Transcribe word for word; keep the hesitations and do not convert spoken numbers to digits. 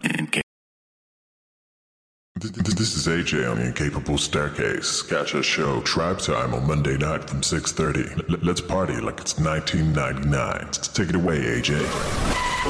This is A J on the Incapable Staircase. Catch our show Tribe Time on Monday night from six thirty. L- let's party like it's nineteen ninety-nine. Take it away, A J.